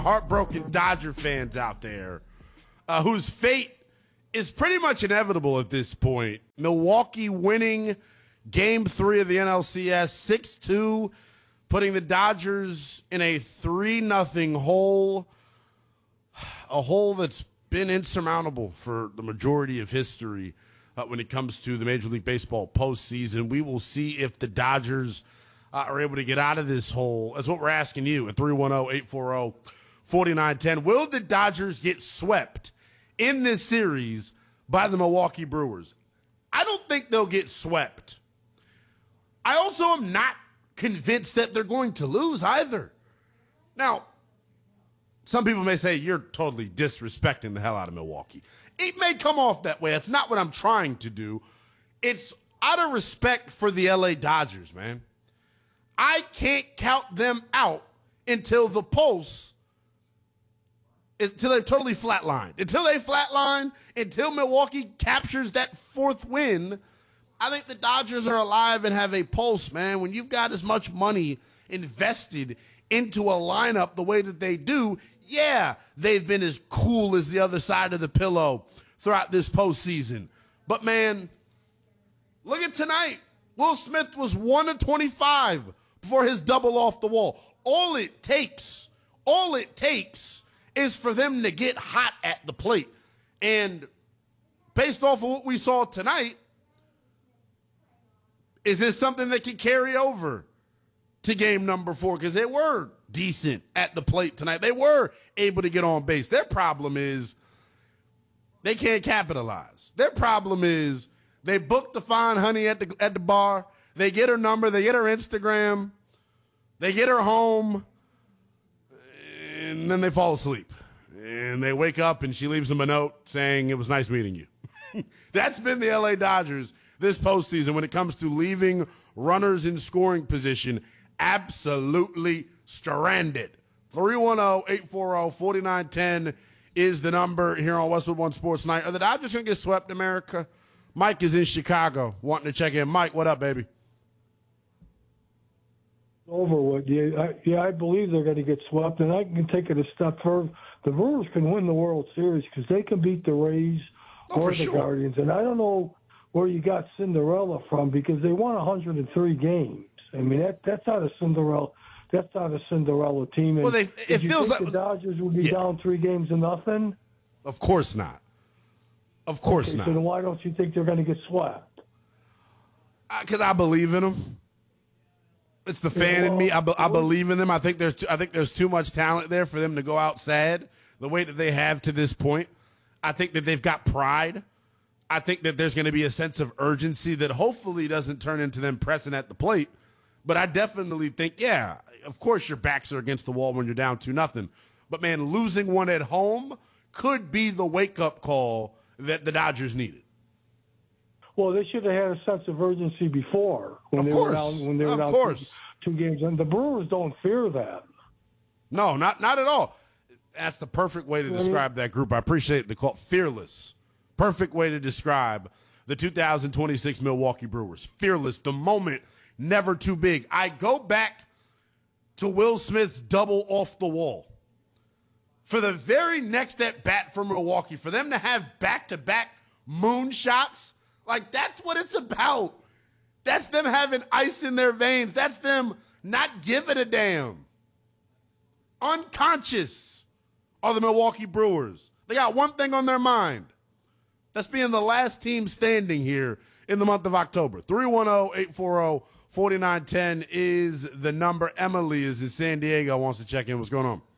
Heartbroken Dodger fans out there whose fate is pretty much inevitable at this point. Milwaukee winning Game 3 of the NLCS 6-2, putting the Dodgers in a 3-0 hole, a hole that's been insurmountable for the majority of history when it comes to the Major League Baseball postseason. We will see if the Dodgers are able to get out of this hole. That's what we're asking you at 310-840-4910. Will the Dodgers get swept in this series by the Milwaukee Brewers? I don't think they'll get swept. I also am not convinced that they're going to lose either. Now, some people may say you're totally disrespecting the hell out of Milwaukee. It may come off that way. That's not what I'm trying to do. It's out of respect for the LA Dodgers, man. I can't count them out until the pulse, until they've totally flatlined. Until they flatline, until Milwaukee captures that fourth win, I think the Dodgers are alive and have a pulse, man. When you've got as much money invested into a lineup the way that they do, yeah, they've been as cool as the other side of the pillow throughout this postseason. But, man, look at tonight. Will Smith was 1 of 25 before his double off the wall. All it takes is for them to get hot at the plate. And based off of what we saw tonight, is this something that can carry over to game number 4? Because they were decent at the plate tonight. They were able to get on base. Their problem is they can't capitalize. Their problem is they booked the fine honey at the bar. They get her number. They get her Instagram. They get her home. And then they fall asleep. And they wake up and she leaves them a note saying, "It was nice meeting you." That's been the LA Dodgers this postseason when it comes to leaving runners in scoring position absolutely stranded. 310-840-4910 is the number here on Westwood One Sports Night. Are the Dodgers going to get swept, America? Mike is in Chicago wanting to check in. Mike, what up, baby? Over with. Yeah, I believe they're going to get swept, and I can take it a step further. The Brewers can win the World Series because they can beat the Rays or the Guardians. And I don't know where you got Cinderella from because they won 103 games. I mean, that's not a Cinderella. That's not a Cinderella team. And well, it feels like the Dodgers would be down 3-0. Of course not. Of course not. So then why don't you think they're going to get swept? Because I believe in them. It's the fan in me. I believe in them. I think there's too much talent there for them to go out sad the way that they have to this point. I think that they've got pride. I think that there's going to be a sense of urgency that hopefully doesn't turn into them pressing at the plate. But I definitely think, yeah, of course your backs are against the wall when you're down 2-0. But, man, losing one at home could be the wake-up call that the Dodgers needed. Well, they should have had a sense of urgency before when they were down 2 games. And the Brewers don't fear that. No, not at all. That's the perfect way to describe that group. I appreciate the call. Fearless. Perfect way to describe the 2026 Milwaukee Brewers. Fearless. The moment, never too big. I go back to Will Smith's double off the wall. For the very next at-bat for Milwaukee, for them to have back-to-back moonshots, like that's what it's about. That's them having ice in their veins. That's them not giving a damn. Unconscious are the Milwaukee Brewers. They got one thing on their mind. That's being the last team standing here in the month of October. 310-840-4910 is the number. Emily is in San Diego, wants to check in. What's going on?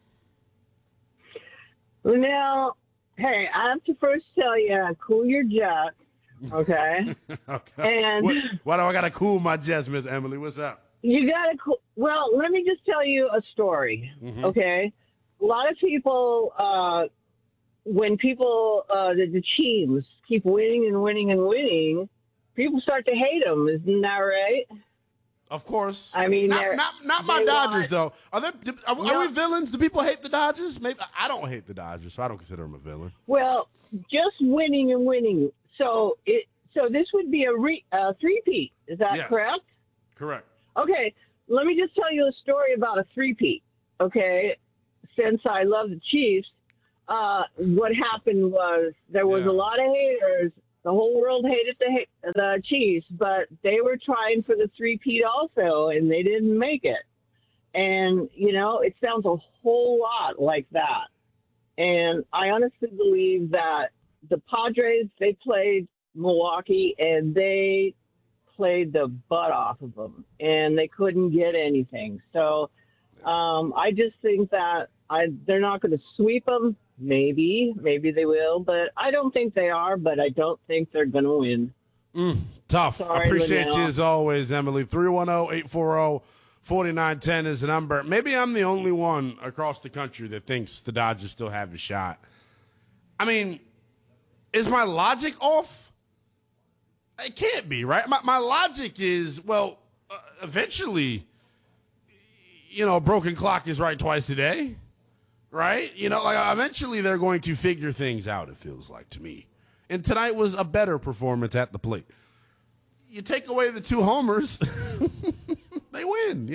Now, hey, I have to first tell you, cool your jet, okay? Okay. And why do I got to cool my jets, Miss Emily? What's up? You got to cool. Well, let me just tell you a story, okay? A lot of people, when people, the teams keep winning and winning and winning, people start to hate them. Isn't that right? Of course. I mean, not my Dodgers, though. Are we villains? Do people hate the Dodgers? Maybe I don't hate the Dodgers, so I don't consider them a villain. Well, just winning and winning. So this would be a three-peat. Is that correct? Correct. Okay. Let me just tell you a story about a three-peat. Okay. since I love the Chiefs, what happened was there was a lot of haters. The whole world hated the Chiefs, but they were trying for the three-peat also, and they didn't make it. And, it sounds a whole lot like that. And I honestly believe that the Padres, they played Milwaukee, and they played the butt off of them, and they couldn't get anything. So I just think that they're not going to sweep them. Maybe they will, but I don't think they are, but I don't think they're going to win. Tough. Sorry, Appreciate Linnell. you as always, Emily. 310-840-4910 is the number. Maybe I'm the only one across the country that thinks the Dodgers still have a shot. I mean, is my logic off? It can't be, right? My logic is, eventually, a broken clock is right twice a day, right? Eventually they're going to figure things out, it feels like to me. And tonight was a better performance at the plate. You take away the 2 homers, they win,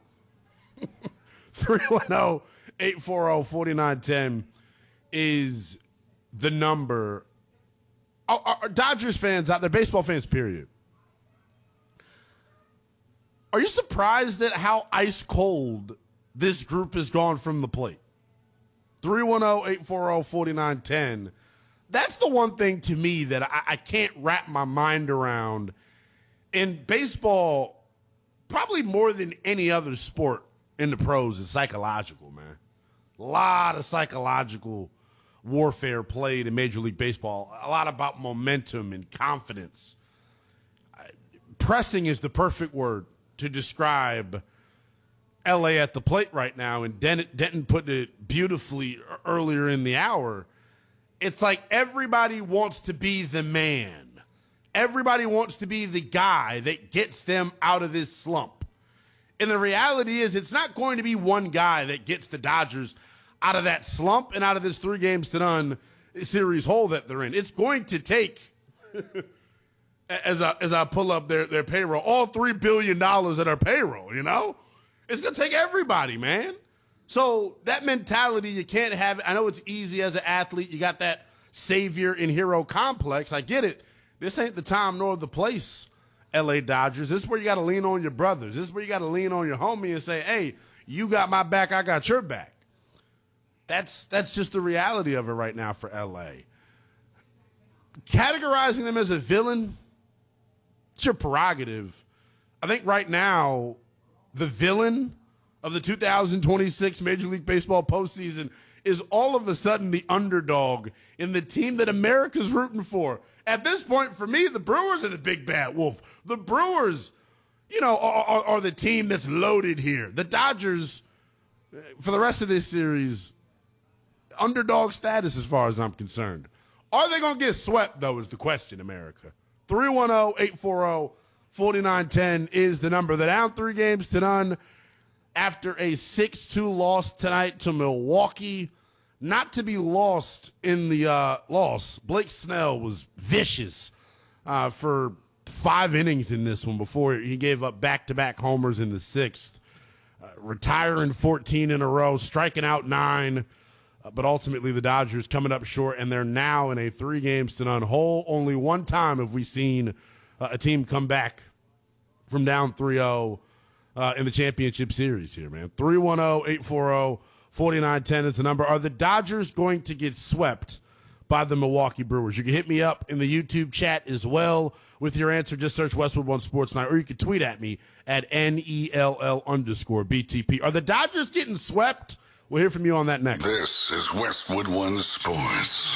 310-840-4910 is the number. Are Dodgers fans out there, baseball fans, period, are you surprised at how ice cold this group has gone from the plate? 310-840-4910. That's the one thing to me that I can't wrap my mind around. In baseball, probably more than any other sport in the pros, is psychological, man. A lot of psychological warfare played in Major League Baseball. A lot about momentum and confidence. Pressing is the perfect word to describe L.A. at the plate right now, and Denton put it beautifully earlier in the hour. It's like everybody wants to be the man. Everybody wants to be the guy that gets them out of this slump. And the reality is it's not going to be one guy that gets the Dodgers out of that slump and out of this 3-0 series hole that they're in. It's going to take, as I pull up their payroll, all $3 billion at our payroll, It's going to take everybody, man. So that mentality, you can't have it. I know it's easy as an athlete. You got that savior and hero complex. I get it. This ain't the time nor the place, L.A. Dodgers. This is where you got to lean on your brothers. This is where you got to lean on your homie and say, hey, you got my back, I got your back. That's just the reality of it right now for L.A. Categorizing them as a villain, it's your prerogative. I think right now, the villain of the 2026 Major League Baseball postseason is all of a sudden the underdog in the team that America's rooting for. At this point, for me, the Brewers are the big bad wolf. The Brewers, are the team that's loaded here. The Dodgers, for the rest of this series, underdog status as far as I'm concerned. Are they going to get swept, though, is the question, America. 310-840-4910 is the number. They're down 3-0 after a 6-2 loss tonight to Milwaukee. Not to be lost in the loss. Blake Snell was vicious for 5 innings in this one before he gave up back-to-back homers in the 6th. Retiring 14 in a row, striking out 9. But ultimately the Dodgers coming up short, and they're now in a 3-0 hole. Only one time have we seen a team come back from down 3-0 in the championship series here, man. 310-840-4910 is the number. Are the Dodgers going to get swept by the Milwaukee Brewers? You can hit me up in the YouTube chat as well with your answer. Just search Westwood One Sports Night, or you can tweet at me at NELL_BTP. Are the Dodgers getting swept? We'll hear from you on that next. This is Westwood One Sports.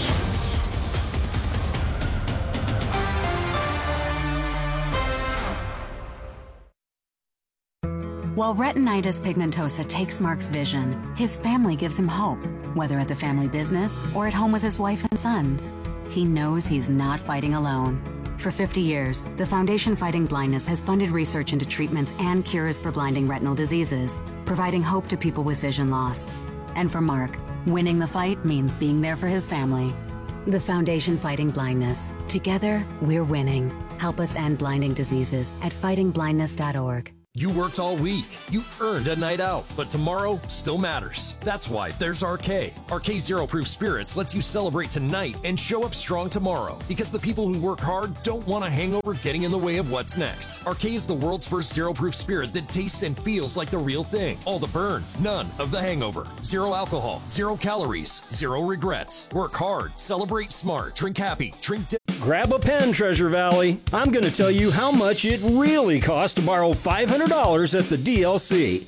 While retinitis pigmentosa takes Mark's vision, his family gives him hope, whether at the family business or at home with his wife and sons. He knows he's not fighting alone. For 50 years, the Foundation Fighting Blindness has funded research into treatments and cures for blinding retinal diseases, providing hope to people with vision loss. And for Mark, winning the fight means being there for his family. The Foundation Fighting Blindness. Together, we're winning. Help us end blinding diseases at fightingblindness.org. You worked all week. You earned a night out, but tomorrow still matters. That's why there's RK. RK Zero Proof Spirits lets you celebrate tonight and show up strong tomorrow, because the people who work hard don't want a hangover getting in the way of what's next. RK is the world's first zero proof spirit that tastes and feels like the real thing. All the burn, none of the hangover. Zero alcohol, 0 calories, 0 regrets. Work hard, celebrate smart, drink happy, drink Grab a pen, Treasure Valley. I'm going to tell you how much it really costs to borrow $500 at the DLC.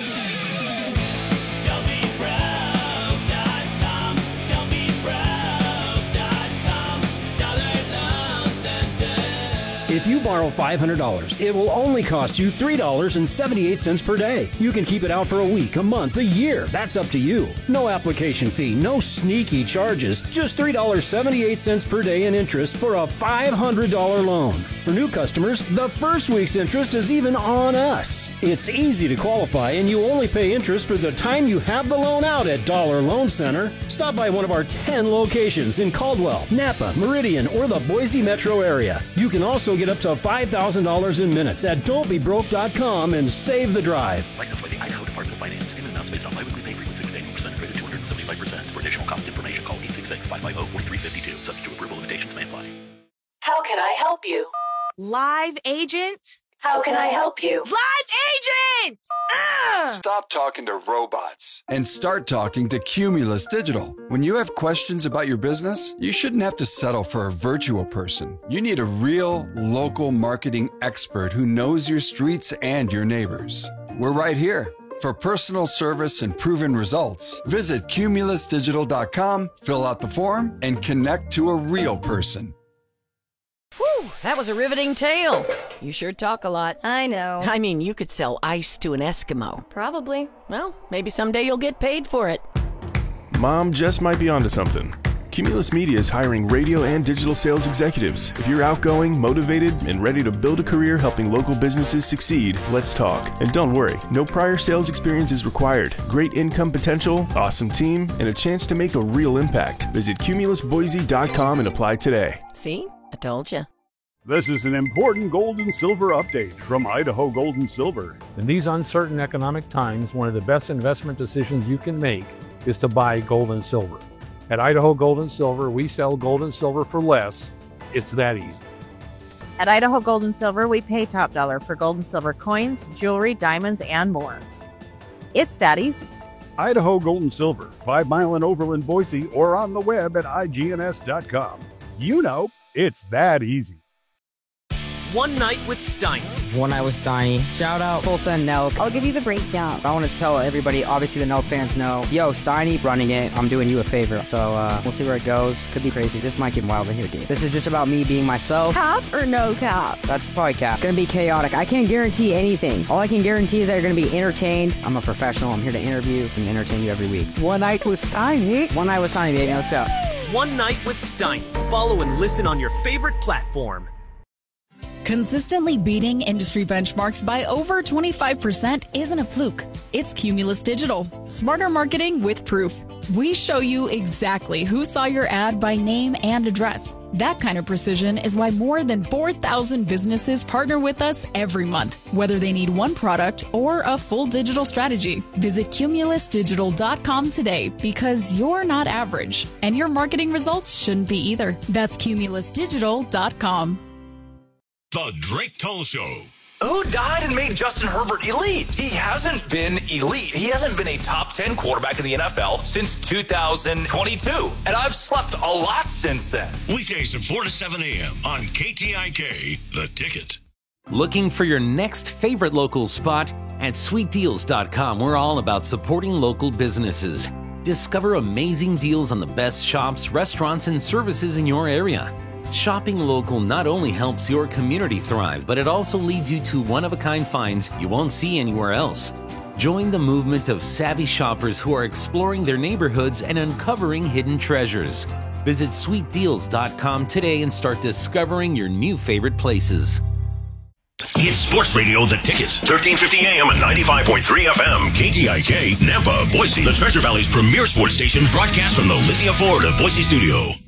If you borrow $500, it will only cost you $3.78 per day. You can keep it out for a week, a month, a year. That's up to you. No application fee, no sneaky charges, just $3.78 per day in interest for a $500 loan. For new customers, the first week's interest is even on us. It's easy to qualify, and you only pay interest for the time you have the loan out at Dollar Loan Center. Stop by one of our 10 locations in Caldwell, Napa, Meridian, or the Boise metro area. You can also get up to $5,000 in minutes at don'tbebroke.com and save the drive. Licensed by the Idaho Department of Finance. Payment amounts based on biweekly pay frequency with annual percentage rate of 275%. For additional cost information, call 866-550-4352. Subject to approval, limitations may apply. How can I help you? Live agent? How can I help you? Live agent! Stop talking to robots and start talking to Cumulus Digital. When you have questions about your business, you shouldn't have to settle for a virtual person. You need a real, local marketing expert who knows your streets and your neighbors. We're right here. For personal service and proven results, visit cumulusdigital.com, fill out the form, and connect to a real person. Whew, that was a riveting tale. You sure talk a lot. I know. I mean, you could sell ice to an Eskimo. Probably. Well, maybe someday you'll get paid for it. Mom just might be onto something. Cumulus Media is hiring radio and digital sales executives. If you're outgoing, motivated, and ready to build a career helping local businesses succeed, let's talk. And don't worry, no prior sales experience is required. Great income potential, awesome team, and a chance to make a real impact. Visit cumulusboise.com and apply today. See? I told you. This is an important gold and silver update from Idaho Gold and Silver. In these uncertain economic times, one of the best investment decisions you can make is to buy gold and silver. At Idaho Gold and Silver, we sell gold and silver for less. It's that easy. At Idaho Gold and Silver, we pay top dollar for gold and silver coins, jewelry, diamonds, and more. It's that easy. Idaho Gold and Silver, 5 Mile and Overland, Boise, or on the web at igns.com. You know, it's that easy. One Night with Steiny. One Night with Steiny. Shout out Full Send Nelk. I'll give you the breakdown. I want to tell everybody, obviously the Nelk fans know, yo, Steiny running it, I'm doing you a favor. So we'll see where it goes. Could be crazy. This might get wild in here, dude. This is just about me being myself. Cap or no cap? That's probably cap. Gonna be chaotic. I can't guarantee anything. All I can guarantee is that you're gonna be entertained. I'm a professional. I'm here to interview and entertain you every week. One Night with Steiny. One Night with Steiny, baby. Let's go. One Night with Steiny. Follow and listen on your favorite platform. Consistently beating industry benchmarks by over 25% isn't a fluke. It's Cumulus Digital. Smarter marketing with proof. We show you exactly who saw your ad by name and address. That kind of precision is why more than 4,000 businesses partner with us every month, whether they need one product or a full digital strategy. Visit cumulusdigital.com today, because you're not average, and your marketing results shouldn't be either. That's cumulusdigital.com. The Drake Toll Show. Who died and made Justin Herbert elite? He hasn't been elite. He hasn't been a top 10 quarterback in the NFL since 2022. And I've slept a lot since then. Weekdays from 4 to 7 a.m. on KTIK, The Ticket. Looking for your next favorite local spot? At sweetdeals.com, we're all about supporting local businesses. Discover amazing deals on the best shops, restaurants, and services in your area. Shopping local not only helps your community thrive, but it also leads you to one-of-a-kind finds you won't see anywhere else. Join the movement of savvy shoppers who are exploring their neighborhoods and uncovering hidden treasures. Visit sweetdeals.com today and start discovering your new favorite places. It's Sports Radio The Ticket, 1350 AM and 95.3 FM, KTIK, Nampa, Boise, the Treasure Valley's premier sports station, broadcast from the Lithia Florida Boise studio.